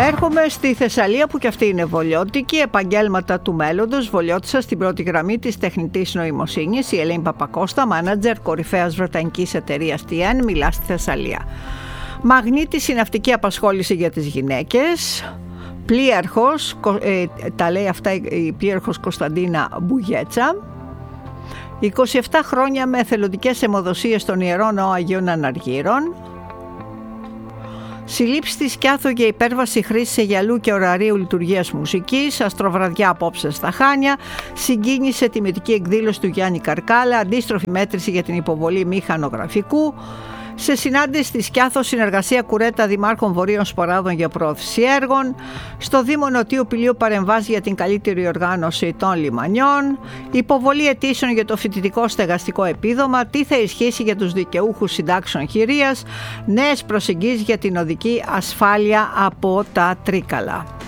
Έρχομαι στη Θεσσαλία που και αυτή είναι βολιώτικη. Επαγγέλματα του μέλλοντος, βολιώτησα στην πρώτη γραμμή της τεχνητής νοημοσύνης, η Ελένη Παπακώστα, μάνατζερ κορυφαίας βρετανικής εταιρείας TN, μιλά στη Θεσσαλία. Μαγνήτη συναυτική απασχόληση για τις γυναίκες. Πλοίαρχος, τα λέει αυτά η πλοίαρχος Κωνσταντίνα Μπουγέτσα. 27 χρόνια με εθελοντικές αιμοδοσίες στον Ιερό Ναό Αγίων Αναργύρων. Συλλήψη της Κιάθο για υπέρβαση χρήσης αιγιαλού και ωραρίου λειτουργίας μουσικής. Αστροβραδιά απόψε στα Χάνια. Συγκίνησε τιμητική εκδήλωση του Γιάννη Καρκάλα. Αντίστροφη μέτρηση για την υποβολή μηχανογραφικού. Σε συνάντηση της Κιάθο, συνεργασία Κουρέτα Δημάρχων Βορείων Σποράδων για προώθηση έργων. Στο Δήμο Νοτίου Πηλίου παρεμβάσει για την καλύτερη οργάνωση των λιμανιών. Υποβολή αιτήσεων για το φοιτητικό στεγαστικό επίδομα. Τι θα ισχύσει για τους δικαιούχους συντάξεων χειρίας. Νέες προσεγγίσεις για την οδική ασφάλεια από τα Τρίκαλα.